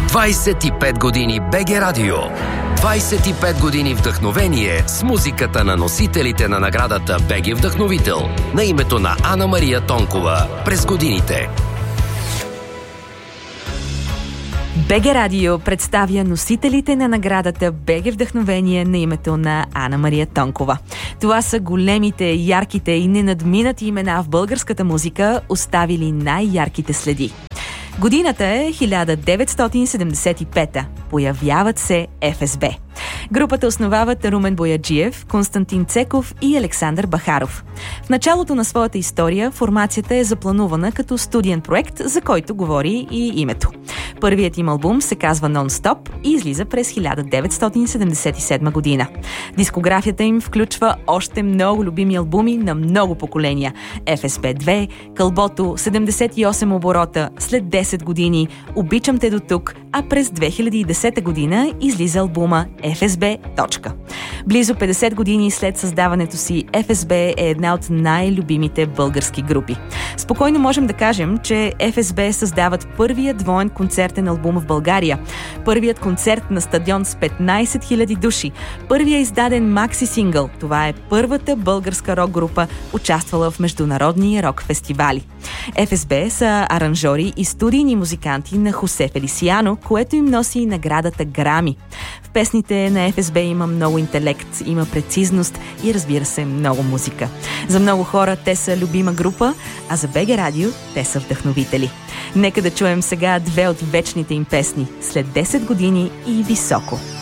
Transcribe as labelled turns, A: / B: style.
A: 25 години БГ Радио. 25 години вдъхновение с музиката на носителите на наградата БГ Вдъхновител на името на Ана Мария Тонкова през годините.
B: БГ Радио представя носителите на наградата БГ Вдъхновение на името на Ана Мария Тонкова. Това са големите, ярките и ненадминати имена в българската музика, оставили най-ярките следи. Годината е 1975-та. Появяват се ФСБ. Групата основават Румен Бояджиев, Константин Цеков и Александър Бахаров. В началото на своята история формацията е запланувана като студиен проект, за който говори и името. Първият им албум се казва «Нон-стоп» и излиза през 1977 година. Дискографията им включва още много любими албуми на много поколения. ФСБ 2, Кълбото, 78 оборота, след 10 години, Обичам те до тук, а през 2010 година излиза албума ФСБ. Близо 50 години след създаването си, ФСБ е една от най-любимите български групи. Спокойно можем да кажем, че ФСБ създават първият двоен концертен албум в България, първият концерт на стадион с 15 000 души, първият издаден макси-сингъл. Това е първата българска рок-група, участвала в международни рок-фестивали. ФСБ са аранжори и студийни музиканти на Хосе Фелисиано, което им носи наградата Грами. В песните на ФСБ има много интелект, има прецизност и, разбира се, много музика. За много хора те са любима група, а за БГ Радио те са вдъхновители. Нека да чуем сега две от вечните им песни «След 10 години» и «Високо».